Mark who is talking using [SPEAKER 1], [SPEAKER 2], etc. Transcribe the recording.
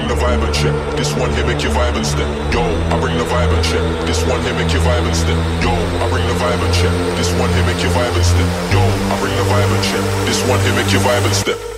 [SPEAKER 1] bring the vibe and check. This one here make you vibe and step. Yo, I bring the vibe and check. This one here make you vibe and step. Yo, I bring the vibe and check. This one here make you vibe and step. Yo, I bring the vibe and check. This one here make you vibe and step.